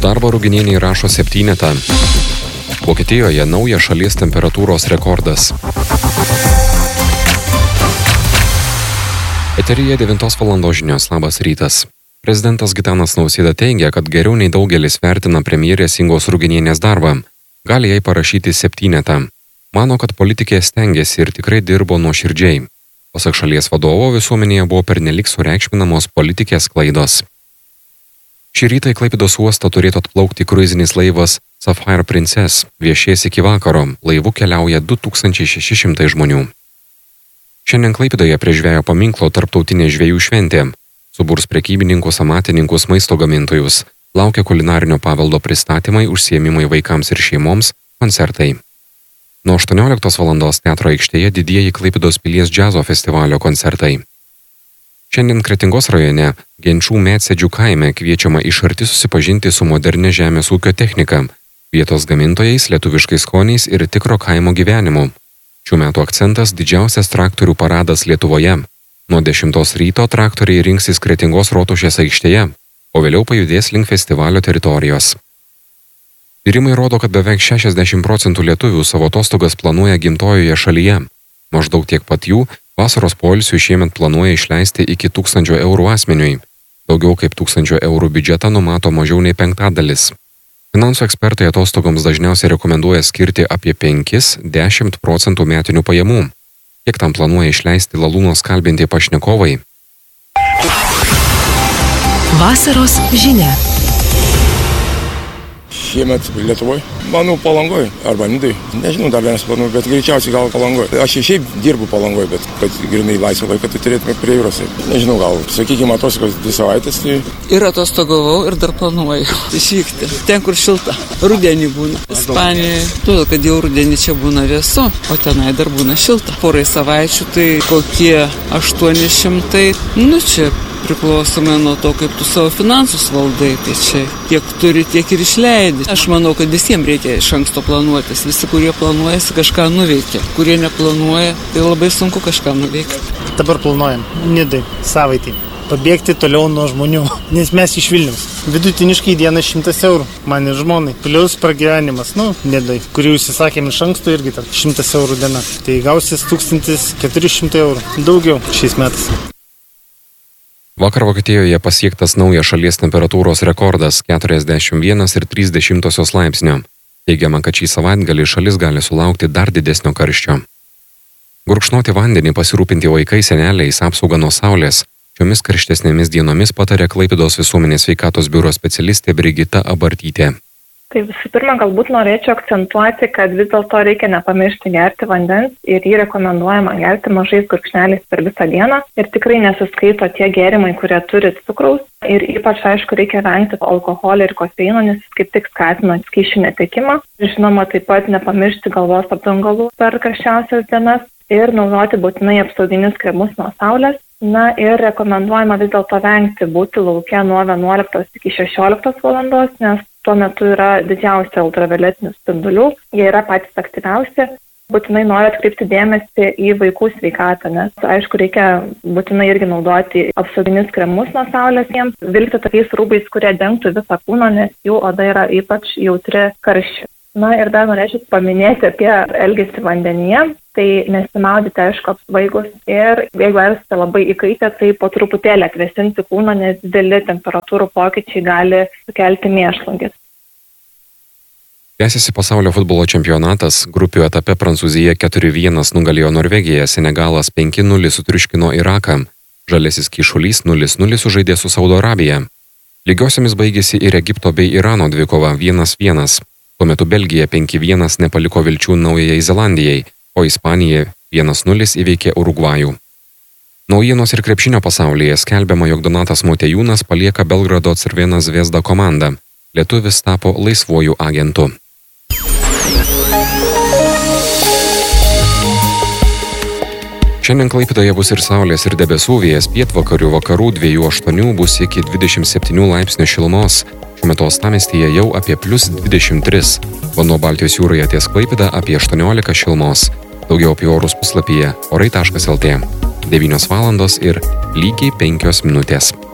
darbo Ruginienė įrašo 7. Vokietijoje naujas šalies temperatūros rekordas. Eteryje 9 valandos žinios. Labas rytas. Prezidentas Gitanas Nausėda teigia, kad geriau nei daugelis vertina premjerės Ingos Ruginienės darbą. Gali jai parašyti 7. Mano, kad politikė stengėsi ir tikrai dirbo nuoširdžiai. Pasak šalies vadovo, visuomenėje buvo pernelyg sureikšminamos politikės klaidos. Šį rytą į Klaipėdos uostą turėtų atplaukti kruizinis laivas Sapphire Princess. Viešės iki vakaro. Laivu keliauja 2600 žmonių. Šiandien Klaipėdoje prie žvejo paminklo tarptautinė žvejų šventė. Suburs prekybininkus, amatininkus, maisto gamintojus. Laukia kulinarinio paveldo pristatymai, užsiėmimai vaikams ir šeimoms, koncertai. Nuo 18 valandos teatro aikštėje didieji Klaipėdos pilies džiazo festivalio koncertai. Šiandien Kretingos rajone Genčių Medsėdžių kaime kviečiama iš arti susipažinti su moderne žemės ūkio technika, vietos gamintojais, lietuviškais skoniais ir tikro kaimo gyvenimu. Šių metų akcentas – didžiausias traktorių paradas Lietuvoje. Nuo 10 ryto traktoriai rinksis Kretingos Rotušės aikštėje, o vėliau pajudės link festivalio teritorijos. Tyrimai rodo, kad beveik 60% lietuvių savo atostogas planuoja gimtojoje šalyje. Maždaug tiek pat jų vasaros poilsiui šiemet planuoja išleisti iki 1000 eurų asmeniui. Daugiau kaip 1000 eurų biudžetą numato mažiau nei 5/5. Finansų ekspertai atostogoms dažniausiai rekomenduoja skirti apie 5–10% metinių pajamų. Kiek tam planuoja išleisti Lalūnos kalbinti pašnekovai? Vasaros žinia. Šiemet Lietuvoje, manau, Palangoje arba Nidai. Nežinau, dar vienas planų, bet greičiausiai gal Palangoje. Aš šiaip dirbu Palangoje, bet kad grinai laisvą laiką tai turėtume prie jūros. Nežinau, gal, sakykime, atostogos 2 savaitės. Tai... Ir atostogavau ir dar planuoju išvykti. Ten, kur šilta. Rudenį būna. Ispanijoje. Todėl, kad jau rudenį čia būna vėsu, o tenai dar būna šilta. Porai savaičių tai kokie 800. Čia priklausomai nuo to, kaip tu savo finansus valdai, tai čia kiek turi, tiek ir išleidi. Aš manau, kad visiems reikia iš anksto planuotis. Visi, kurie planuojasi, kažką nuveikia. Kurie neplanuoja, tai labai sunku kažką nuveikti. Dabar planuojam Nidai savaitį. Pabėgti toliau nuo žmonių, nes mes iš Vilniaus. Vidutiniškai dieną 100 eurų, man ir žmonai. Plius pragyvenimas, Nidai, kurį užsisakėm iš anksto irgi 100 eurų diena. Tai gausis 1400 eurų. Daugiau šiais metais. Vakar Vokietijoje pasiektas naujas šalies temperatūros rekordas – 41,3 laipsnio. Teigiama, kad šį savaitgalį šalis gali sulaukti dar didesnio karščio. Gurkšnoti vandenį, pasirūpinti vaikai, seneliais, apsaugą nuo saulės. Šiomis karštesnėmis dienomis patarė Klaipėdos visuomenės sveikatos biuro specialistė Brigita Abartytė. Tai visų pirma, galbūt norėčiau akcentuoti, kad vis dėlto reikia nepamiršti gerti vandens ir jį rekomenduojama gerti mažais gurkšneliais per visą dieną ir tikrai nesiskaito tie gėrimai, kurie turi cukraus ir ypač, aišku, reikia vengti alkoholio ir kofeino, nes jis kaip tik skatina skysčių netekimą. Žinoma, taip pat nepamiršti galvos apdangalų per karščiausias dienas ir naudoti būtinai apsauginius kremus nuo saulės. Na ir rekomenduojama vis dėlto vengti būti lauke nuo 11 iki 16 valandos, nes tuo metu yra didžiausia ultravioletinių spindulių, jie yra patys aktyviausi. Būtinai noriu atkreipti dėmesį į vaikų sveikatą, nes aišku reikia būtinai irgi naudoti apsauginius kremus nuo saulės jiems, vilkti tokiais rūbais, kurie dengtų visą kūną, nes jų oda yra ypač jautri karščiui. Na ir dar norėčiau paminėti apie elgesį vandenyje. Tai nesimaudyti, aišku, apsvaigus ir jeigu esate labai įkaitę, tai po truputėlį atvėsinti kūną, nes dideli temperatūrų pokyčiai gali sukelti mėšlungis. Tęsiasi pasaulio futbolo čempionatas. Grupių etape Prancūzija 4-1 nugalėjo Norvegiją, Senegalas 5-0 sutriuškino Iraką. Žaliasis kyšulys 0-0 sužaidė su Saudo Arabija. Lygiosiomis baigėsi ir Egipto bei Irano dvikova 1-1. Tuo metu Belgija 5-1 nepaliko vilčių Naujajai Zelandijai, o Ispanija 1-0 įveikė Urugvajų. Naujienos ir krepšinio pasaulyje skelbiama, jog Donatas Motiejūnas palieka Belgrado Crvena Zvezda komandą. Lietuvis tapo laisvuoju agentu. Šiandien Klaipėdoje bus ir saulės ir debesų, vėjas pietvakarių vakarų 2–8 bus iki 27 laipsnių šilumos. Šiuo metu uostamiestyje jau apie +23. Vanduo Baltijos jūroje ties Klaipėda apie 18 šilumos. Daugiau apie orus puslapyje orai.lt. 9 valandos ir lygiai 5 minutės.